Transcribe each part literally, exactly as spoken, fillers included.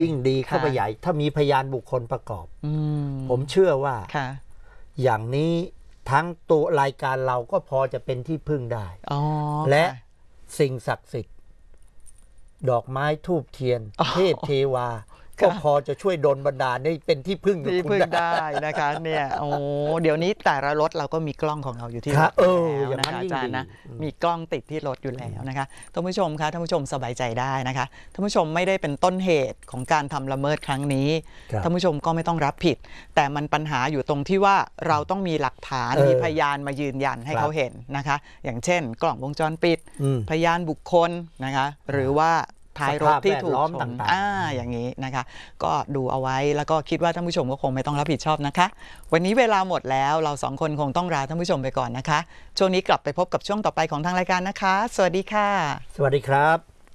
ยิ่งดีเข้าไปใหญ่ถ้ามีพยานบุคคลประกอบผมเชื่อว่าอย่างนี้ทั้งตัวรายการเราก็พอจะเป็นที่พึ่งได้และสิ่งศักดิ์สิทธิ์ดอกไม้ธูปเทียนเทพเทวาก็พอจะช่วยดลบันดาลให้เป็นที่พึ่งที่พึ่งได้นะคะเนี่ยโอ้เดี๋ยวนี้แต่ละรถเราก็มีกล้องของเราอยู่ที่รถแล้วนะคะอาจารย์นะมีกล้องติดที่รถอยู่แล้วนะคะท่านผู้ชมคะท่านผู้ชมสบายใจได้นะคะท่านผู้ชมไม่ได้เป็นต้นเหตุของการทำละเมิดครั้งนี้ท่านผู้ชมก็ไม่ต้องรับผิดแต่มันปัญหาอยู่ตรงที่ว่าเราต้องมีหลักฐานมีพยานมายืนยันให้เขาเห็นนะคะอย่างเช่นกล้องวงจรปิดพยานบุคคลนะคะหรือว่าท้ายรถที่ถูกชนอ่าอย่างนี้นะคะก็ดูเอาไว้แล้วก็คิดว่าท่านผู้ชมก็คงไม่ต้องรับผิดชอบนะคะวันนี้เวลาหมดแล้วเราสองคนคงต้องลาท่านผู้ชมไปก่อนนะคะช่วงนี้กลับไปพบกับช่วงต่อไปของทางรายการนะคะสวัสดีค่ะสวัสดีครับ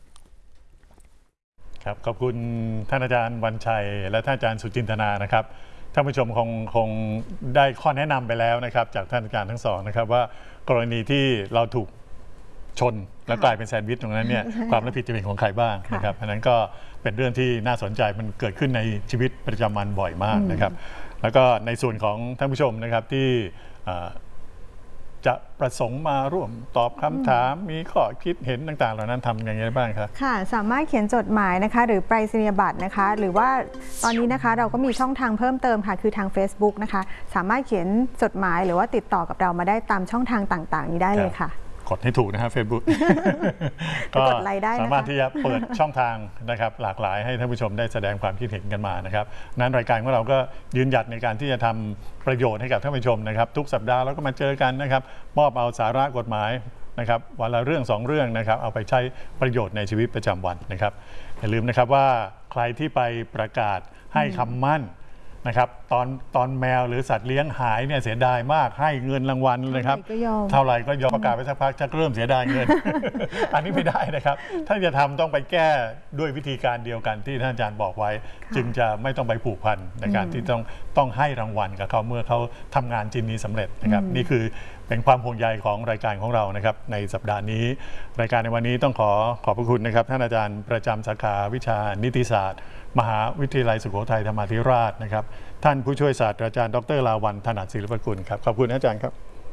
ครับขอบคุณท่านอาจารย์วันชัยและท่านอาจารย์สุจินตนานะครับท่านผู้ชมคงคงได้ข้อแนะนำไปแล้วนะครับจากท่านอาจารย์ทั้งสองนะครับว่ากรณีที่เราถูกชนแล้วกลายเป็นแซนด์วิชตรงนั้นเนี่ยความรับผิดจะเป็นของใครบ้างนะครับอันนั้นก็เป็นเรื่องที่น่าสนใจมันเกิดขึ้นในชีวิตประจำวันบ่อยมากนะครับแล้วก็ในส่วนของท่านผู้ชมนะครับที่จะประสงค์มาร่วมตอบคำถามมีข้อคิดเห็นต่างๆเหล่านั้นทำอย่างไรบ้างครับค่ะสามารถเขียนจดหมายนะคะหรือไปรษณียบัตรนะคะหรือว่าตอนนี้นะคะเราก็มีช่องทางเพิ่มเติมค่ะคือทาง Facebook นะคะสามารถเขียนจดหมายหรือว่าติดต่อกับเรามาได้ตามช่องทางต่างๆนี้ได้เลยค่ะกดให้ถูกนะครับ Facebook ก็สามารถที่จะเปิดช่องทางนะครับหลากหลายให้ท่านผู้ชมได้แสดงความคิดเห็นกันมานะครับนั้นรายการของเราก็ยืนหยัดในการที่จะทำประโยชน์ให้กับท่านผู้ชมนะครับทุกสัปดาห์เราก็มาเจอกันนะครับมอบเอาสาระกฎหมายนะครับวันละเรื่องสองเรื่องนะครับเอาไปใช้ประโยชน์ในชีวิตประจำวันนะครับอย่าลืมนะครับว่าใครที่ไปประกาศให้คำมั่นนะครับตอนตอนแมวหรือสัตว์เลี้ยงหายเนี่ยเสียดายมากให้เงินรางวัลนะครับเท่าไหร่ก็ยอมประกาศไปสักพักจะเริ่มเสียดายเงิน อันนี้ไม่ได้นะครับถ้าจะทำต้องไปแก้ด้วยวิธีการเดียวกันที่ท่านอาจารย์บอกไว้จึงจะไม่ต้องไปผูกพันในการที่ต้องต้องให้รางวัลกับเขาเมื่อเขาทำงานชิ้นนี้สำเร็จนะครับนี่คือเป็นความห่วงใยของรายการของเรานะครับในสัปดาห์นี้รายการในวันนี้ต้องขอขอบพระคุณนะครับท่านอาจารย์ประจำสาขาวิชานิติศาสตร์มหาวิทยาลัยสุโขทัยธรรมาธิราชนะครับท่านผู้ช่วยศาสตราจารย์ดร.ลาวัลย์ถนัดศิลปกุลครับขอบคุณอาจารย์ครับ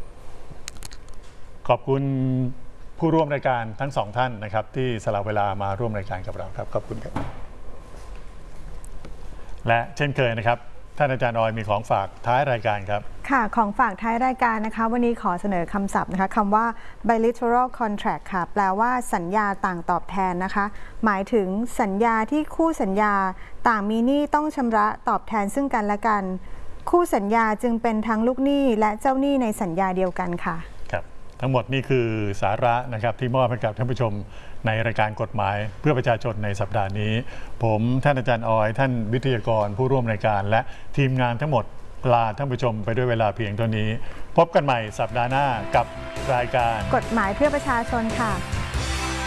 ขอบคุณผู้ร่วมรายการทั้งสองท่านนะครับที่สละเวลามาร่วมรายการกับเราครับขอบคุณครับและเช่นเคยนะครับท่านอาจารย์ออยมีของฝากท้ายรายการครับค่ะของฝากท้ายรายการนะคะวันนี้ขอเสนอคำศัพท์นะคะคำว่า bilateral contract ค่ะแปลว่าสัญญาต่างตอบแทนนะคะหมายถึงสัญญาที่คู่สัญญาต่างมีหนี้ต้องชำระตอบแทนซึ่งกันและกันคู่สัญญาจึงเป็นทั้งลูกหนี้และเจ้าหนี้ในสัญญาเดียวกันค่ะครับทั้งหมดนี่คือสาระนะครับที่มอบให้กับท่านผู้ชมในรายการกฎหมายเพื่อประชาชนในสัปดาห์นี้ผมท่านอาจารย์ออยท่านวิทยากรผู้ร่วมรายการและทีมงานทั้งหมดลาท่านผู้ชมไปด้วยเวลาเพียงเท่านี้พบกันใหม่สัปดาห์หน้ากับรายการกฎหมายเพื่อประชาชนค่ะ